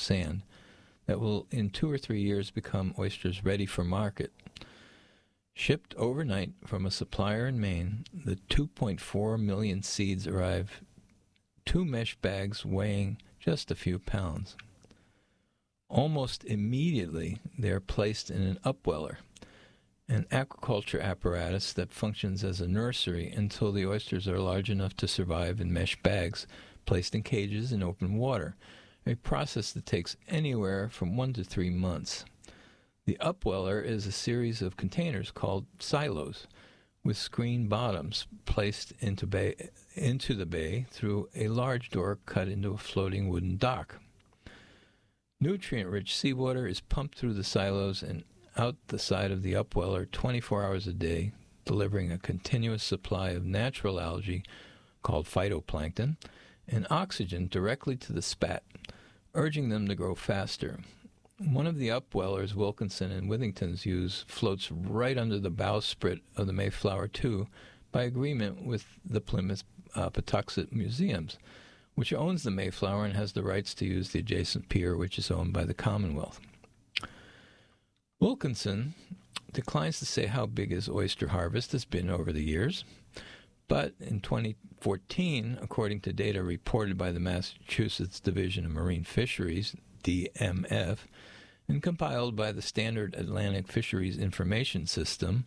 sand that will in 2 or 3 years become oysters ready for market. Shipped overnight from a supplier in Maine, the 2.4 million seeds arrive 2 mesh bags weighing just a few pounds. Almost immediately, they are placed in an upweller, an aquaculture apparatus that functions as a nursery until the oysters are large enough to survive in mesh bags placed in cages in open water, a process that takes anywhere from 1 to 3 months. The upweller is a series of containers called silos with screen bottoms placed into the bay through a large door cut into a floating wooden dock. Nutrient-rich seawater is pumped through the silos and out the side of the upweller 24 hours a day, delivering a continuous supply of natural algae called phytoplankton and oxygen directly to the spat, urging them to grow faster. One of the upwellers Wilkinson and Withington's use floats right under the bowsprit of the Mayflower II by agreement with the Plymouth Patuxent Museums, which owns the Mayflower and has the rights to use the adjacent pier, which is owned by the Commonwealth. Wilkinson declines to say how big his oyster harvest has been over the years, but in 2014, according to data reported by the Massachusetts Division of Marine Fisheries, DMF, and compiled by the Standard Atlantic Fisheries Information System,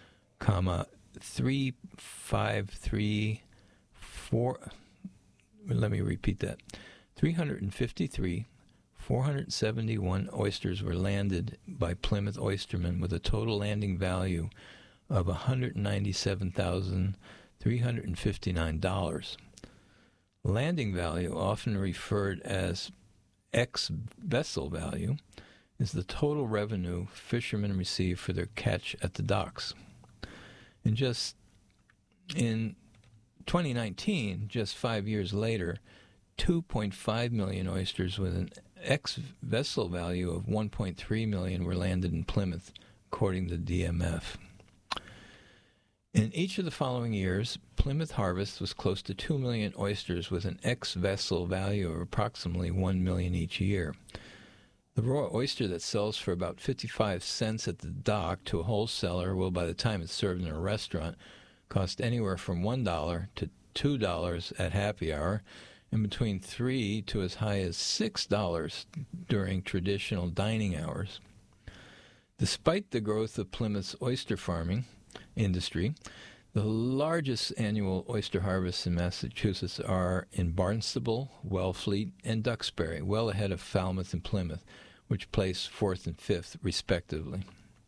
471 oysters were landed by Plymouth oystermen with a total landing value of $197,359. Landing value, often referred as ex-vessel value, is the total revenue fishermen receive for their catch at the docks. In 2019, just 5 years later, 2.5 million oysters with an ex-vessel value of $1.3 million were landed in Plymouth, according to DMF. In each of the following years, Plymouth harvest was close to 2 million oysters with an ex-vessel value of approximately $1 million each year. The raw oyster that sells for about 55 cents at the dock to a wholesaler will, by the time it's served in a restaurant, cost anywhere from $1 to $2 at happy hour, and between $3 to as high as $6 during traditional dining hours. Despite the growth of Plymouth's oyster farming industry, the largest annual oyster harvests in Massachusetts are in Barnstable, Wellfleet, and Duxbury, well ahead of Falmouth and Plymouth, which place 4th and 5th, respectively.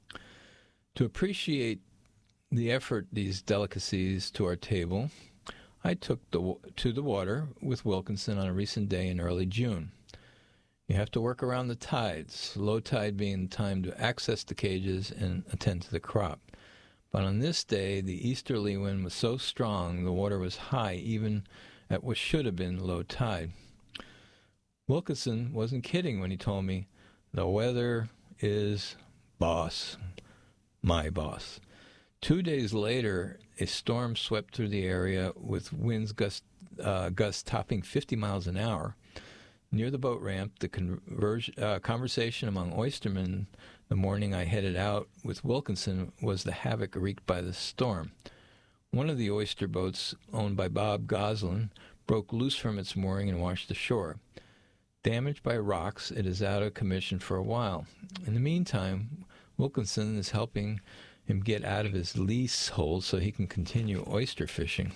To appreciate the effort these delicacies to our table, I took to the water with Wilkinson on a recent day in early June. You have to work around the tides, low tide being the time to access the cages and attend to the crop. But on this day, the easterly wind was so strong the water was high even at what should have been low tide. Wilkinson wasn't kidding when he told me, "The weather is boss, my boss." 2 days later, a storm swept through the area with winds gusts topping 50 miles an hour. Near the boat ramp, the conversation among oystermen the morning I headed out with Wilkinson was the havoc wreaked by the storm. One of the oyster boats, owned by Bob Goslin, broke loose from its mooring and washed ashore. Damaged by rocks, it is out of commission for a while. In the meantime, Wilkinson is helping him get out of his leasehold so he can continue oyster fishing.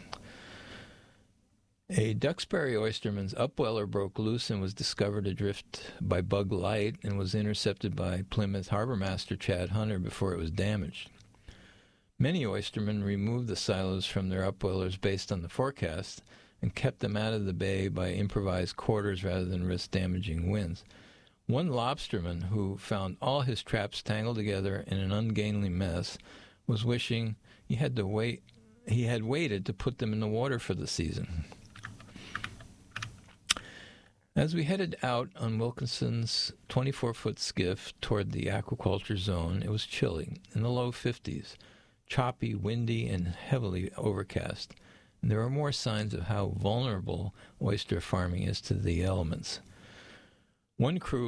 A Duxbury oysterman's upweller broke loose and was discovered adrift by Bug Light and was intercepted by Plymouth Harbor Master Chad Hunter before it was damaged. Many oystermen removed the silos from their upwellers based on the forecast and kept them out of the bay by improvised quarters rather than risk damaging winds. One lobsterman, who found all his traps tangled together in an ungainly mess, was wishing he had waited to put them in the water for the season. As we headed out on Wilkinson's 24-foot skiff toward the aquaculture zone, it was chilly, in the low 50s, choppy, windy, and heavily overcast. And there are more signs of how vulnerable oyster farming is to the elements. One crew